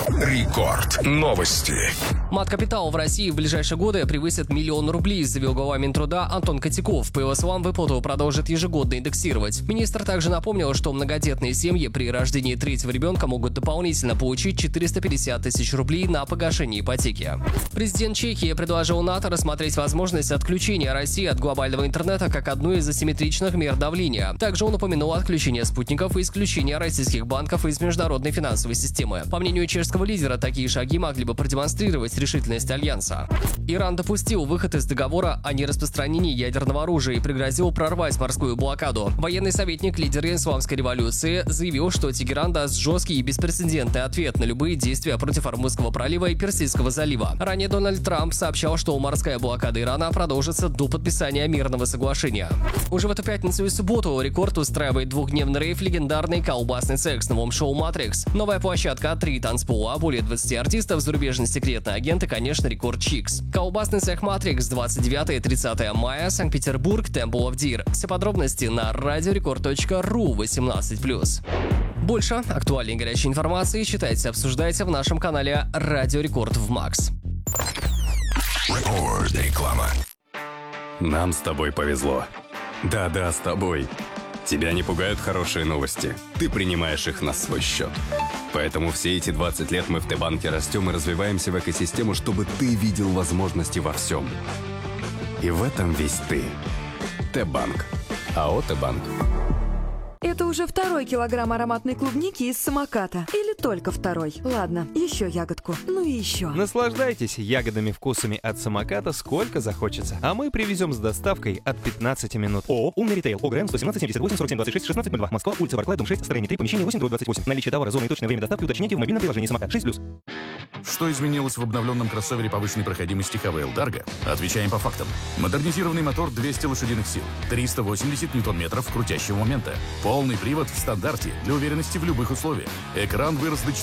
Рекорд. Новости. Мат-капитал в России в ближайшие годы превысит 1 000 000 рублей, заявил глава Минтруда Антон Котяков. По его словам, выплату продолжит ежегодно индексировать. Министр также напомнил, что многодетные семьи при рождении третьего ребенка могут дополнительно получить 450 тысяч рублей на погашение ипотеки. Президент Чехии предложил НАТО рассмотреть возможность отключения России от глобального интернета как одну из асимметричных мер давления. Также он упомянул отключение спутников и исключение российских банков из международной финансовой системы. По мнению чешского лидера, такие шаги могли бы продемонстрировать решительность Альянса. Иран допустил выход из договора о нераспространении ядерного оружия и пригрозил прорвать морскую блокаду. Военный советник лидера исламской революции заявил, что Тегеран даст жесткий и беспрецедентный ответ на любые действия против Ормузского пролива и Персидского залива. Ранее Дональд Трамп сообщал, что морская блокада Ирана продолжится до подписания мирного соглашения. Уже в эту пятницу и субботу Рекорд устраивает двухдневный рейв «Легендарный колбасный секс» в новом шоу «Матрикс». Новая площадка, 3 танцпола, более 20 артистов, зарубежный секретный агент и, конечно, Рекорд Чикс. Колбасный цех «Матрикс» 29 и 30 мая, Санкт-Петербург, Temple of Deer. Все подробности на radiorecord.ru 18+. Больше актуальной и горячей информации читайте, обсуждайте в нашем канале Радио Рекорд в Макс. Реклама. Нам с тобой повезло. Да-да, с тобой. Тебя не пугают хорошие новости. Ты принимаешь их на свой счет. Поэтому все эти 20 лет мы в Т-банке растем и развиваемся в экосистему, чтобы ты видел возможности во всем. И в этом весь ты. Т-банк. АО Т-банк. Это уже 2-й килограмм ароматной клубники из самоката. Или только 2-й. Ладно, еще ягодку. Ну и еще. Наслаждайтесь ягодными вкусами от самоката сколько захочется. А мы привезем с доставкой от 15 минут. ООО «Умный ритейл». ОГРН 117 78 47 26 16 02. Москва, улица Барклай, дом 6, строение 3, помещение 8/28. Наличие товара, зона и точное время доставки уточняйте в мобильном приложении «Самокат» 6+. Что изменилось в обновленном кроссовере повышенной проходимости ХВЛ Dargo? Отвечаем по фактам. Модернизированный мотор 200 лошадиных сил, 380 ньютон-метров крутящего момента, полный привод в стандарте для уверенности в любых условиях. Экран вырос до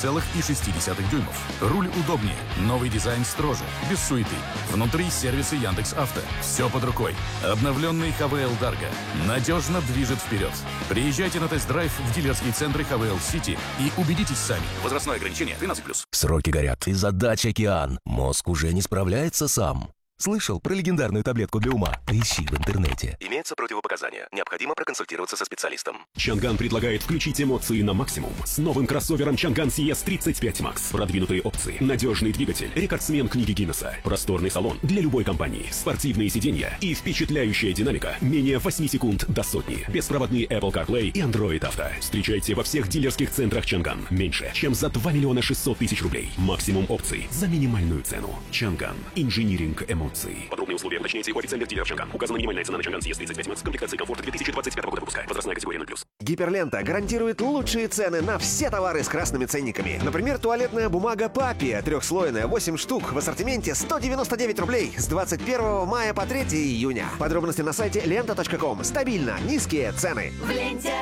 14,6 дюймов. Руль удобнее, новый дизайн строже, без суеты. Внутри сервисы Яндекс.Авто. Все под рукой. Обновленный ХВЛ Dargo надежно движет вперед. Приезжайте на тест-драйв в дилерские центры ХВЛ Сити и убедитесь сами. Возрастное ограничение 13+. Сроки горят, и задач океан. Мозг уже не справляется сам. Слышал про легендарную таблетку для ума? Поищи в интернете. Имеются противопоказания. Необходимо проконсультироваться со специалистом. Чанган предлагает включить эмоции на максимум. С новым кроссовером Чанган CS 35 Max. Продвинутые опции, надежный двигатель, рекордсмен книги Гиннесса, просторный салон для любой компании, спортивные сиденья и впечатляющая динамика. Менее 8 секунд до сотни. Беспроводные Apple CarPlay и Android Auto. Встречайте во всех дилерских центрах Чанган. Меньше, чем за 2 600 000 рублей. Максимум опций за минимальную цену. Чанган. Инжиниринг эмоций. Подробные условия уточняйте у официальных дилеров Чанган. Указана минимальная цена на Чанган CS 35 Max. Комплектации комфорта 2025 года выпуска. Возрастная категория 0+. Гиперлента гарантирует лучшие цены на все товары с красными ценниками. Например, туалетная бумага Папи, 3-слойная, 8 штук, в ассортименте 199 рублей с 21 мая по 3 июня. Подробности на сайте lenta.com. Стабильно низкие цены. В ленте.